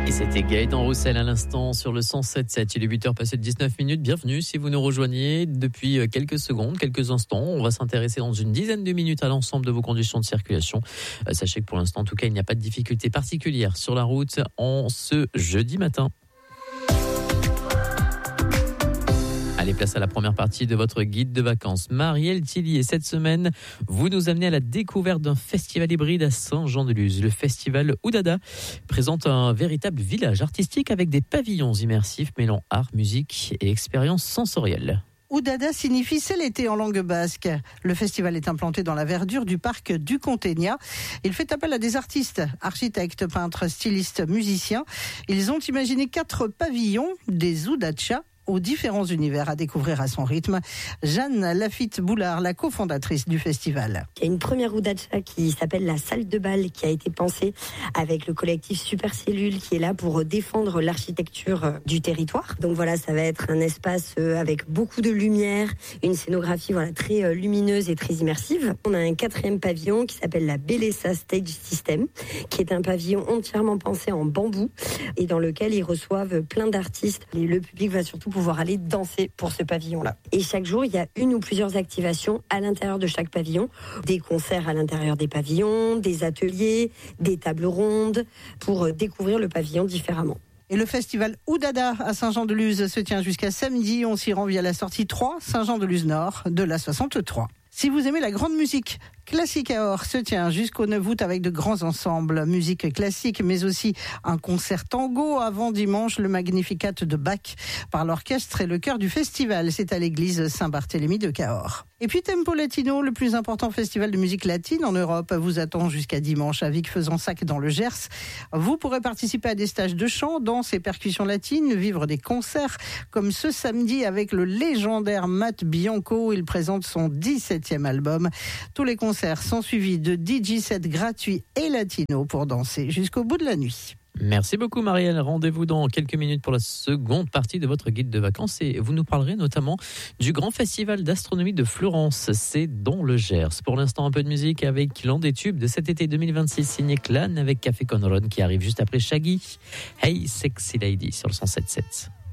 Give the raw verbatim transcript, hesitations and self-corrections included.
Et c'était Gaëtan Roussel à l'instant sur le cent sept virgule sept. Il est huit heures passées de dix-neuf minutes. Bienvenue si vous nous rejoignez depuis quelques secondes, quelques instants. On va s'intéresser dans une dizaine de minutes à l'ensemble de vos conditions de circulation. Euh, sachez que pour l'instant, en tout cas, il n'y a pas de difficulté particulière sur la route en ce jeudi matin. Allez, place à la première partie de votre guide de vacances. Marielle Tilly, et cette semaine, vous nous amenez à la découverte d'un festival hybride à Saint-Jean-de-Luz. Le festival Oudada présente un véritable village artistique avec des pavillons immersifs mêlant art, musique et expériences sensorielles. Oudada signifie c'est l'été en langue basque. Le festival est implanté dans la verdure du parc du Contegna. Il fait appel à des artistes, architectes, peintres, stylistes, musiciens. Ils ont imaginé quatre pavillons, des Oudacha, aux différents univers à découvrir à son rythme. Jeanne Lafitte-Boulard, la cofondatrice du festival. Il y a une première Oudacha qui s'appelle la salle de bal, qui a été pensée avec le collectif Supercellule, qui est là pour défendre l'architecture du territoire. Donc voilà, ça va être un espace avec beaucoup de lumière, une scénographie voilà très lumineuse et très immersive. On a un quatrième pavillon qui s'appelle la Bellessa Stage System, qui est un pavillon entièrement pensé en bambou et dans lequel ils reçoivent plein d'artistes. Et le public va surtout pouvoir aller danser pour ce pavillon-là. Et chaque jour, il y a une ou plusieurs activations à l'intérieur de chaque pavillon, des concerts à l'intérieur des pavillons, des ateliers, des tables rondes, pour découvrir le pavillon différemment. Et le festival Oudada à Saint-Jean-de-Luz se tient jusqu'à samedi. On s'y rend via la sortie trois, Saint-Jean-de-Luz Nord, de l'A soixante-trois. Si vous aimez la grande musique, Classique Cahors se tient jusqu'au neuf août avec de grands ensembles, musique classique, mais aussi un concert tango avant dimanche, le Magnificat de Bach par l'orchestre et le chœur du festival. C'est à l'église Saint-Barthélemy de Cahors. Et puis Tempo Latino, le plus important festival de musique latine en Europe, vous attend jusqu'à dimanche à Vic-Fezensac dans le Gers. Vous pourrez participer à des stages de chant, danse et percussions latines, vivre des concerts comme ce samedi avec le légendaire Matt Bianco. Il présente son dix-septième album. Tous les concerts sont suivis de D J sets gratuits et latino pour danser jusqu'au bout de la nuit. Merci beaucoup Marielle. Rendez-vous dans quelques minutes pour la seconde partie de votre guide de vacances et vous nous parlerez notamment du grand festival d'astronomie de Florence. C'est dans le Gers. Pour l'instant, un peu de musique avec l'un des tubes de cet été deux mille vingt-six signé Clan avec Café Conron qui arrive juste après Shaggy. Hey Sexy Lady sur le cent sept virgule sept.